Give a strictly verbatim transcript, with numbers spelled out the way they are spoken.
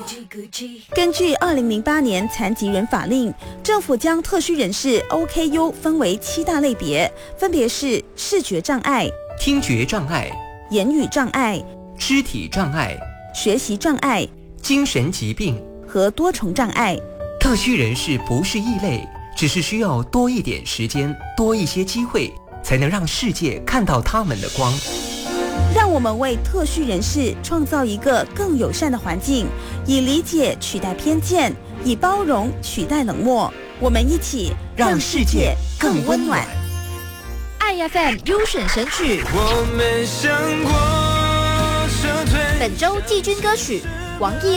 根据二零零八年残疾人法令，政府将特需人士 O K U 分为七大类别，分别是视觉障碍、 听觉障碍、 言语障碍、 肢体障碍、 学习障碍、 精神疾病和多重障碍。 特需人士不是异类，只是需要多一点时间，多一些机会，才能让世界看到他们的光。 让我们为特需人士创造一个更友善的环境，以理解取代偏见，以包容取代冷漠。我们一起让世界更温暖。 爱 F M 优选神曲， 我们想过撤退。 本周季军歌曲王奕